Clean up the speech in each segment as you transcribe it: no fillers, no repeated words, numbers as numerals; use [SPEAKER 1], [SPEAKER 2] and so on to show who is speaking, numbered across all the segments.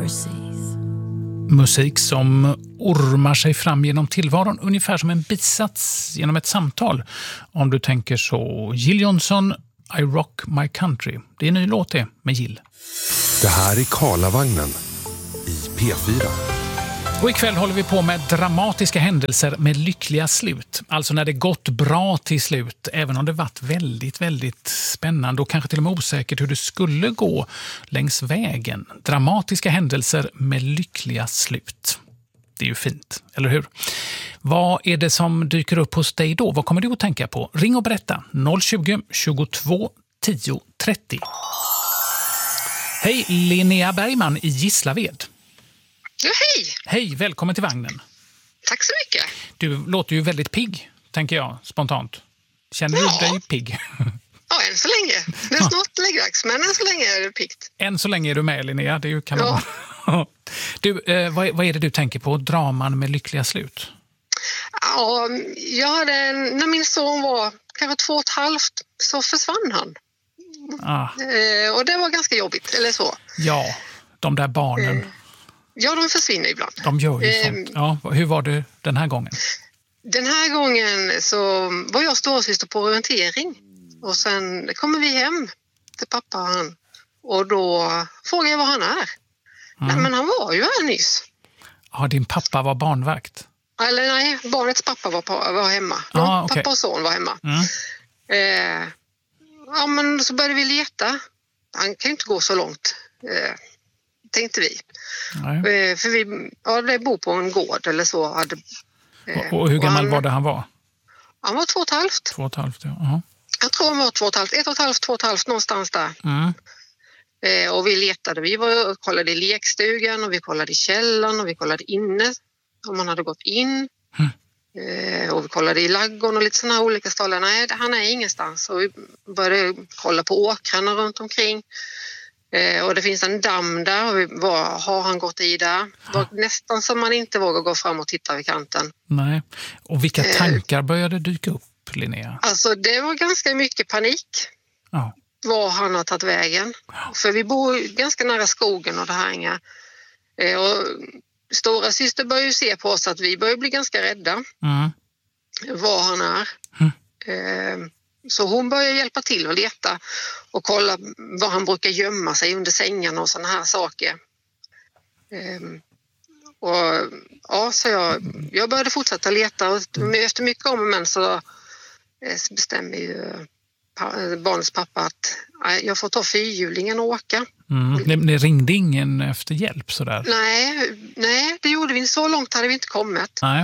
[SPEAKER 1] overseas.
[SPEAKER 2] Musik som ormar sig fram genom tillvaron, ungefär som en bisats genom ett samtal. Om du tänker så, Jill Johnson, I Rock My Country. Det är en ny låt det, med Jill.
[SPEAKER 3] Det här är Karlavagnen i P4.
[SPEAKER 2] Och ikväll håller vi på med dramatiska händelser med lyckliga slut. Alltså när det gått bra till slut, även om det varit väldigt, väldigt spännande och kanske till och med osäkert hur det skulle gå längs vägen. Dramatiska händelser med lyckliga slut. Det är ju fint, eller hur? Vad är det som dyker upp hos dig då? Vad kommer du att tänka på? Ring och berätta. 020 22 10 30. Hej, Linnea Bergman i Gislaved.
[SPEAKER 4] Ja, hej!
[SPEAKER 2] Hej, välkommen till vagnen.
[SPEAKER 4] Tack så mycket.
[SPEAKER 2] Du låter ju väldigt pigg, tänker jag, spontant. Känner du dig pigg?
[SPEAKER 4] Ja, än så länge. Det är snart läggdags, men än så länge är det piggt.
[SPEAKER 2] Än så länge är du med, Linnea. Det är ju kanon. Ja. Du, vad är det du tänker på? Draman med lyckliga slut?
[SPEAKER 4] Ja, jag hade, när min son var kanske 2,5 så försvann han. Och det var ganska jobbigt, eller så.
[SPEAKER 2] Ja, de där barnen.
[SPEAKER 4] Ja, de försvinner ibland.
[SPEAKER 2] De gör ju sånt. Ja, hur var det den här gången?
[SPEAKER 4] Den här gången så var jag storasyster på orientering. Och sen kommer vi hem till pappa och han. Och då frågar jag var han är. Nej, men han var ju här nyss.
[SPEAKER 2] Ja, din pappa var barnvakt?
[SPEAKER 4] Eller nej, barnets pappa var hemma.
[SPEAKER 2] Okay.
[SPEAKER 4] Pappa och son var hemma. Ja, men så började vi leta. Han kan ju inte gå så långt, tänkte vi.
[SPEAKER 2] Nej.
[SPEAKER 4] För det bor på en gård eller så.
[SPEAKER 2] Och hur gammal var det han var?
[SPEAKER 4] Han var 2,5.
[SPEAKER 2] 2,5, ja.
[SPEAKER 4] Jag tror han var 2,5 någonstans där. Och vi letade. Vi kollade i lekstugan och vi kollade i källaren och vi kollade inne om han hade gått in. Och vi kollade i ladugården och lite sådana olika ställen. Nej, han är ingenstans. Och vi började kolla på åkrarna runt omkring. Och det finns en damm där. Och har han gått i där? Det var nästan som man inte vågar gå fram och titta vid kanten.
[SPEAKER 2] Nej. Och vilka tankar började dyka upp, Linnea?
[SPEAKER 4] Alltså det var ganska mycket panik.
[SPEAKER 2] Ja.
[SPEAKER 4] Var han har tagit vägen. För vi bor ganska nära skogen och det här. Och stora syster börjar ju se på oss att vi börjar bli ganska rädda. Var han är. Så hon börjar hjälpa till att leta och kolla var han brukar gömma sig under sängen och såna här saker. Så jag började fortsätta leta och efter mycket om och men så bestämmer ju barnets pappa att jag får ta fyrhjulingen och åka.
[SPEAKER 2] Ni ringde ingen efter hjälp sådär?
[SPEAKER 4] Nej, det gjorde vi inte. Så långt hade vi inte kommit.
[SPEAKER 2] Nej.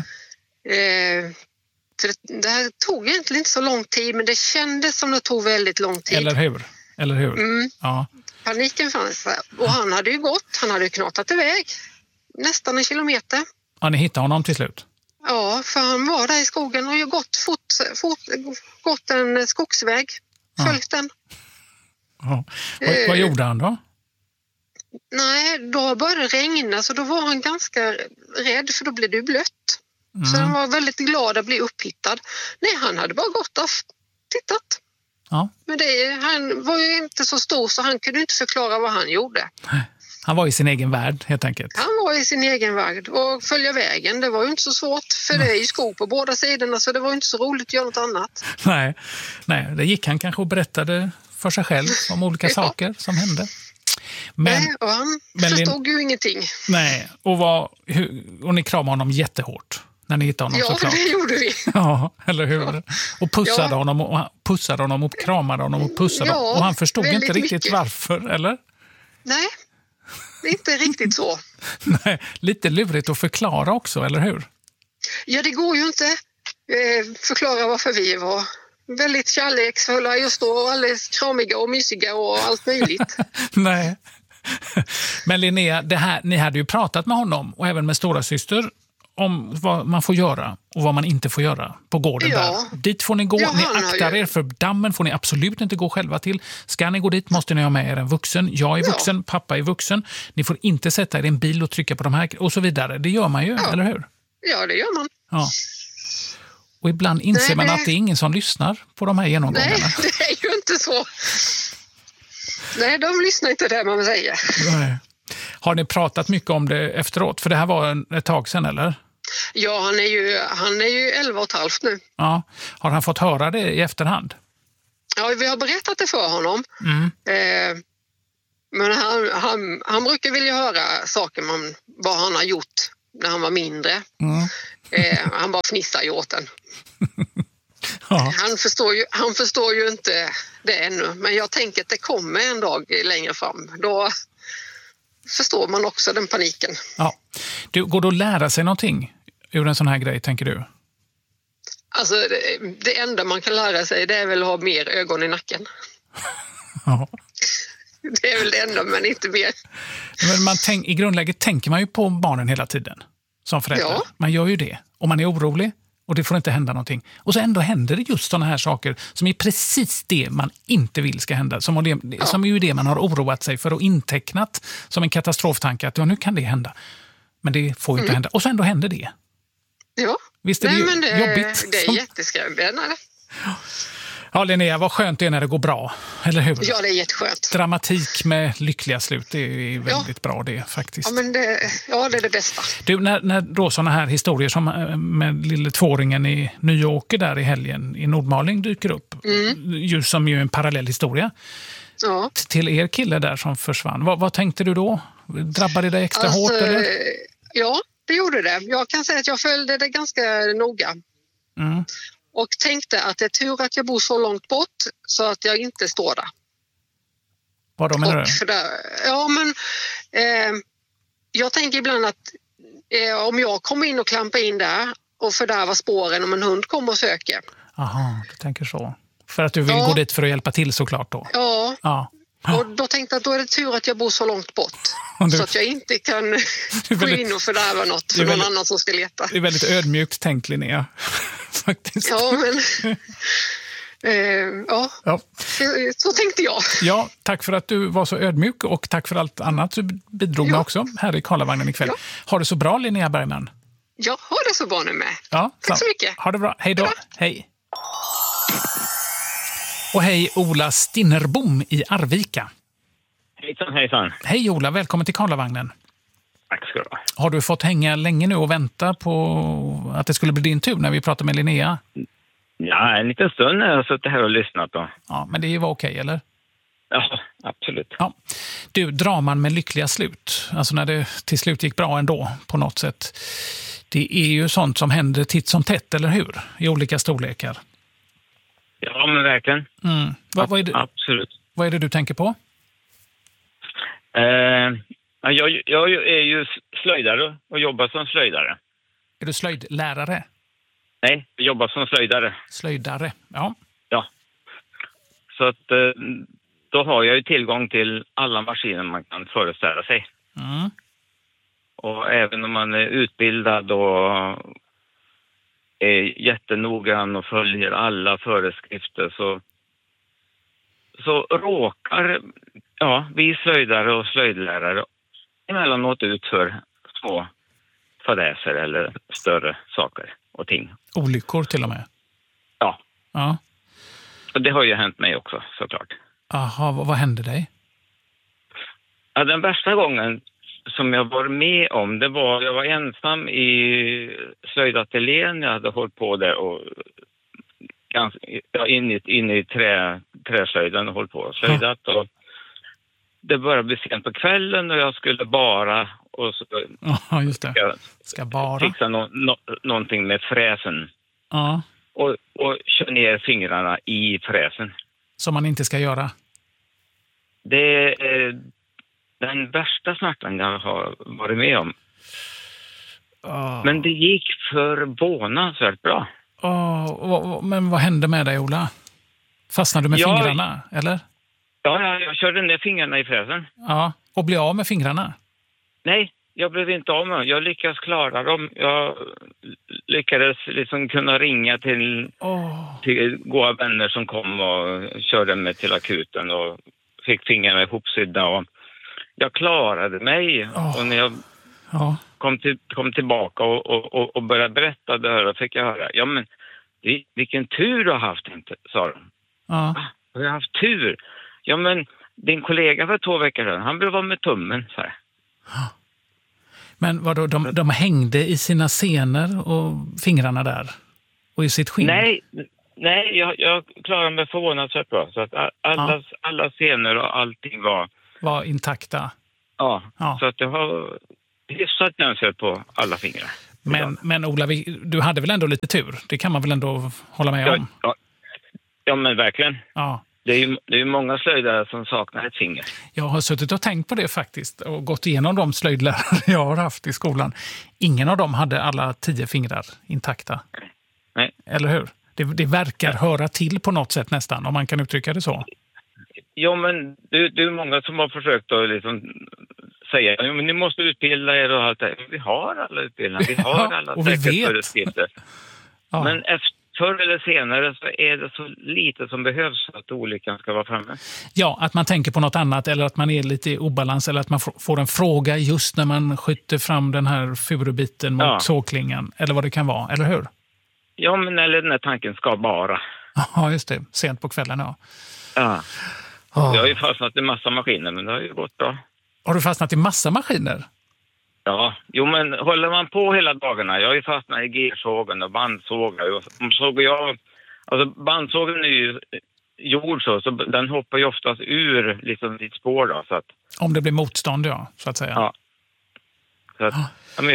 [SPEAKER 4] Det här tog egentligen inte så lång tid, men det kändes som det tog väldigt lång tid.
[SPEAKER 2] Eller hur? Ja.
[SPEAKER 4] Paniken fanns. Och han hade ju knatat iväg nästan 1 kilometer.
[SPEAKER 2] Ja, ni hittade honom till slut?
[SPEAKER 4] Ja, för han var där i skogen och gått en skogsväg. Följt den.
[SPEAKER 2] Ja. Vad gjorde han då?
[SPEAKER 4] Nej, då började det regna så då var han ganska rädd för då blev det blött. Så han var väldigt glad att bli upphittad. Nej, han hade bara gått och tittat.
[SPEAKER 2] Ja.
[SPEAKER 4] Men han var ju inte så stor så han kunde inte förklara vad han gjorde.
[SPEAKER 2] Han var i sin egen värld helt enkelt.
[SPEAKER 4] Han var i sin egen värld och följa vägen. Det var ju inte så svårt för det är ju skog på båda sidorna så det var inte så roligt att göra något annat.
[SPEAKER 2] Nej, det gick han kanske och berättade för sig själv om olika saker som hände.
[SPEAKER 4] Nej, och han förstod ju ingenting. Nej,
[SPEAKER 2] och ni kramade honom jättehårt när ni hittade honom såklart.
[SPEAKER 4] Ja, det gjorde vi.
[SPEAKER 2] Ja, eller hur? Ja. Och pussade honom och kramade honom och pussade honom. Och han förstod inte riktigt mycket. Varför, eller?
[SPEAKER 4] Nej, det är inte riktigt så.
[SPEAKER 2] Nej, lite lurigt att förklara också, eller hur?
[SPEAKER 4] Ja, det går ju inte förklara varför vi var väldigt kärleksfulla just då och alldeles kramiga och mysiga och allt möjligt.
[SPEAKER 2] Nej. Men Linnea, ni hade ju pratat med honom och även med stora syster om vad man får göra och vad man inte får göra på gården där. Dit får ni gå, ni aktar er för dammen får ni absolut inte gå själva till. Ska ni gå dit måste ni ha med er en vuxen. Jag är vuxen, pappa är vuxen. Ni får inte sätta er i en bil och trycka på de här och så vidare. Det gör man ju, eller hur?
[SPEAKER 4] Ja, det gör man.
[SPEAKER 2] Ja. Och ibland inser man att det är ingen som lyssnar på de här genomgångarna.
[SPEAKER 4] Nej, det är ju inte så. Nej, de lyssnar inte där man säger.
[SPEAKER 2] Nej. Har ni pratat mycket om det efteråt? För det här var ett tag sedan, eller?
[SPEAKER 4] Ja, han är ju 11,5 nu.
[SPEAKER 2] Ja. Har han fått höra det i efterhand?
[SPEAKER 4] Ja, vi har berättat det för honom. Men han brukar vilja höra saker om vad han har gjort när han var mindre. Han bara fnissar ju åt den.
[SPEAKER 2] Ja.
[SPEAKER 4] Han förstår ju inte det ännu. Men jag tänker att det kommer en dag längre fram. Då förstår man också den paniken.
[SPEAKER 2] Ja. Går det att lära sig någonting ur en sån här grej, tänker du?
[SPEAKER 4] Alltså, det enda man kan lära sig, det är väl att ha mer ögon i nacken.
[SPEAKER 2] Ja.
[SPEAKER 4] Det är väl det enda, men inte mer.
[SPEAKER 2] Men i grundläget tänker man ju på barnen hela tiden som förälder.
[SPEAKER 4] Ja.
[SPEAKER 2] Man gör ju det. Och man är orolig och det får inte hända någonting. Och så ändå händer det just sådana här saker som är precis det man inte vill ska hända. Som är ju det man har oroat sig för och intecknat som en katastroftanke. Att nu kan det hända. Men det får ju inte hända. Och så ändå händer det.
[SPEAKER 4] Ja.
[SPEAKER 2] Visst är det jobbigt?
[SPEAKER 4] Det är jätteskrämmande.
[SPEAKER 2] Ja, Linnea, vad skönt det är när det går bra, eller hur?
[SPEAKER 4] Ja, det är jätteskönt.
[SPEAKER 2] Dramatik med lyckliga slut, det är väldigt bra det faktiskt.
[SPEAKER 4] Ja, men det är det bästa.
[SPEAKER 2] Du, när då sådana här historier som med lille tvåringen i Nyåker där i helgen i Nordmaling dyker upp, just som ju en parallell historia till er kille där som försvann. Vad tänkte du då? Drabbade det dig extra hårt? Eller?
[SPEAKER 4] Ja, det gjorde det. Jag kan säga att jag följde det ganska noga. Och tänkte att det är tur att jag bor så långt bort så att jag inte står där.
[SPEAKER 2] Vad då menar du?
[SPEAKER 4] Jag tänker ibland att om jag kommer in och klampar in där och fördärvar spåren om en hund kommer och söker.
[SPEAKER 2] Aha, du tänker så. För att du vill gå dit för att hjälpa till såklart då?
[SPEAKER 4] Ja. Och då tänkte jag att då är det tur att jag bor så långt bort. Så att jag inte kan gå in och fördärva något för någon annan som ska leta.
[SPEAKER 2] Det är väldigt ödmjukt tänkt, Linnea. Faktiskt.
[SPEAKER 4] Ja, men... Så tänkte jag.
[SPEAKER 2] Ja, tack för att du var så ödmjuk och tack för allt annat du bidrog med också här i Karlavagnen ikväll. Ja. Har det så bra, Linnea Bergman?
[SPEAKER 4] Jag har det så bra nu med.
[SPEAKER 2] Ja,
[SPEAKER 4] tack så mycket.
[SPEAKER 2] Ha det bra. Hej då. Hej. Och hej Ola Stinnerbom i Arvika.
[SPEAKER 1] Hejsan.
[SPEAKER 2] Hej Ola, välkommen till Karlavagnen.
[SPEAKER 1] Tack ska du ha.
[SPEAKER 2] Har du fått hänga länge nu och vänta på att det skulle bli din tur när vi pratar med Linnea?
[SPEAKER 1] Ja, en liten stund när jag har suttit här och lyssnat då. Ja,
[SPEAKER 2] men det var okej, eller?
[SPEAKER 1] Ja, absolut.
[SPEAKER 2] Ja. Du, draman med lyckliga slut. Alltså när det till slut gick bra ändå på något sätt. Det är ju sånt som händer titt som tätt, eller hur? I olika storlekar.
[SPEAKER 1] Ja, men verkligen.
[SPEAKER 2] Absolut. Vad är det du tänker på?
[SPEAKER 1] Jag är ju slöjdare och jobbar som slöjdare.
[SPEAKER 2] Är du slöjdlärare?
[SPEAKER 1] Nej, jag jobbar som slöjdare.
[SPEAKER 2] Slöjdare, ja.
[SPEAKER 1] Ja. Så att då har jag ju tillgång till alla maskiner man kan föreställa sig. Och även om man är utbildad och är jättenoggrann och följer alla föreskrifter så råkar vi slöjdare och slöjdlärare emellanåt ut för små fadäser eller större saker och ting.
[SPEAKER 2] Olyckor till och med? Ja.
[SPEAKER 1] Och det har ju hänt mig också, såklart.
[SPEAKER 2] Jaha, vad hände dig?
[SPEAKER 1] Ja, den värsta gången som jag var med om, jag var ensam i slöjdateljén. Jag hade hållit på där och in i träslöjden och hållit på och slöjdat. Och det började bli sent på kvällen och jag skulle bara
[SPEAKER 2] just det. Ska bara
[SPEAKER 1] fixa någonting med fräsen.
[SPEAKER 2] Ja.
[SPEAKER 1] Och kör ner fingrarna i fräsen.
[SPEAKER 2] Som man inte ska göra?
[SPEAKER 1] Det är den värsta smärtan jag har varit med om. Men det gick förvånansvärt bra.
[SPEAKER 2] Men vad hände med dig, Ola? Fastnade du med fingrarna, eller?
[SPEAKER 1] Ja, jag körde ner fingrarna i fräsen.
[SPEAKER 2] Ja, och blev av med fingrarna?
[SPEAKER 1] Nej, jag blev inte av med. Jag lyckades klara dem. Jag lyckades liksom kunna ringa till goda vänner som kom och körde mig till akuten och fick fingrarna ihopsydda. Och jag klarade mig. Och när jag kom tillbaka och började berätta det här, fick jag höra. Ja, men vilken tur du har haft, inte, sa de.
[SPEAKER 2] Ja.
[SPEAKER 1] Jag har haft tur. Ja, men din kollega för 2 veckor sedan, han blev av med tummen, så här.
[SPEAKER 2] Men vadå, de hängde i sina senor och fingrarna där? Och i sitt skinn?
[SPEAKER 1] Nej, jag klarar mig förvånansvärt bra. Så att alla senor och allting
[SPEAKER 2] var intakta?
[SPEAKER 1] Ja. Så att jag har hyfsat nänsel på alla fingrar.
[SPEAKER 2] Men Ola, du hade väl ändå lite tur? Det kan man väl ändå hålla med om?
[SPEAKER 1] Ja, men verkligen.
[SPEAKER 2] Ja.
[SPEAKER 1] Det är ju många slöjdare som saknar ett finger.
[SPEAKER 2] Jag har suttit och tänkt på det faktiskt och gått igenom de slöjdlärare jag har haft i skolan. Ingen av dem hade alla 10 fingrar intakta.
[SPEAKER 1] Nej.
[SPEAKER 2] Eller hur? Det verkar höra till på något sätt nästan, om man kan uttrycka det så.
[SPEAKER 1] Jo, men det är många som har försökt att liksom säga men ni måste utbilda er och allt det. Vi har alla utbildningar, vi har alla
[SPEAKER 2] och vi
[SPEAKER 1] säkerhetsföreskrifter. Men förr eller senare så är det så lite som behövs för att olyckan ska vara framme.
[SPEAKER 2] Ja, att man tänker på något annat eller att man är lite i obalans eller att man får en fråga just när man skjuter fram den här furubiten mot sågklingan eller vad det kan vara, eller hur?
[SPEAKER 1] Ja, men eller den här tanken ska bara.
[SPEAKER 2] Ja, just det. Sent på kvällen, ja.
[SPEAKER 1] Ja. Jag har ju fastnat i massa maskiner, men det har ju gått bra.
[SPEAKER 2] Har du fastnat i massa maskiner?
[SPEAKER 1] Ja, jo men håller man på hela dagarna. Jag har ju fastnat i gersågen och bandsågar. Alltså bandsågen är ju jord så den hoppar ju oftast ur liksom sitt spår då. Så att,
[SPEAKER 2] om det blir motstånd, så att säga.
[SPEAKER 1] Ja. Så att,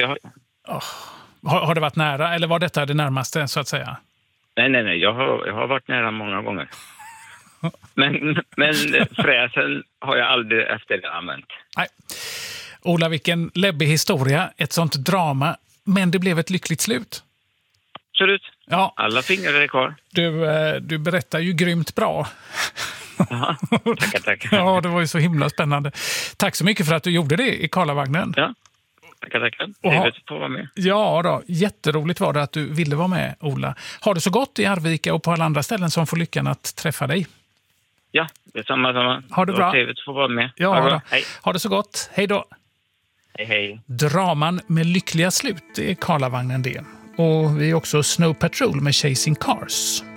[SPEAKER 2] Har det varit nära, eller var detta det närmaste, så att säga?
[SPEAKER 1] Nej. Jag har varit nära många gånger. men fräsen har jag aldrig efter det använt. Nej.
[SPEAKER 2] Ola, vilken läbbig historia. Ett sånt drama. Men det blev ett lyckligt slut.
[SPEAKER 1] Absolut.
[SPEAKER 2] Ja.
[SPEAKER 1] Alla fingrar är kvar.
[SPEAKER 2] Du berättar ju grymt bra.
[SPEAKER 1] Jaha. Tackar.
[SPEAKER 2] Ja, det var ju så himla spännande. Tack så mycket för att du gjorde det i Karlavagnen.
[SPEAKER 1] Ja. Tackar. Trevligt att få vara med.
[SPEAKER 2] Ja då, jätteroligt var det att du ville vara med, Ola. Har det så gott i Arvika och på alla andra ställen som får lyckan att träffa dig.
[SPEAKER 1] Ja, det är samma.
[SPEAKER 2] Ha det bra.
[SPEAKER 1] Trevligt att få vara med.
[SPEAKER 2] Ja,
[SPEAKER 1] hej.
[SPEAKER 2] Ha det så gott. Hej då.
[SPEAKER 1] Hej.
[SPEAKER 2] Draman med lyckliga slut, det är Karlavagnen det. Och vi är också Snow Patrol med Chasing Cars.